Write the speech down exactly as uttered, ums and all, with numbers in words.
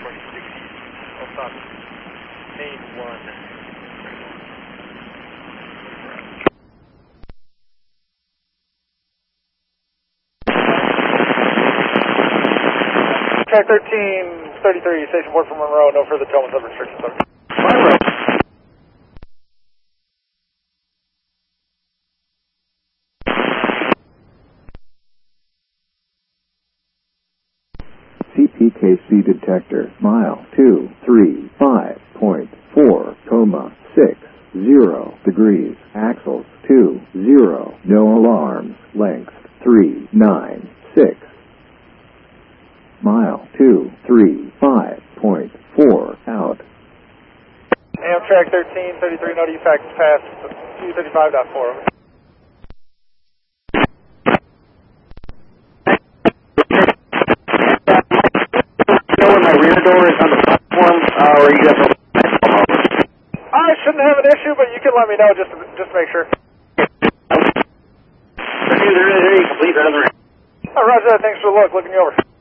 airport sixty, Osaka, main one. Track thirteen thirty-three, station board from Monroe, no further towing of restrictions. Monroe. C P K C detector, mile two three five point four, coma six zero degrees, axles two zero, no alarms, length three nine six. Mile two three five point four out. Amtrak thirteen thirty-three, no defects past two thirty-five point four. You know when my rear door is on the platform, uh, or you have a... I shouldn't have an issue, but you can let me know just to, just to make sure. There is any complete other... Oh, roger that, thanks for the look, looking you over.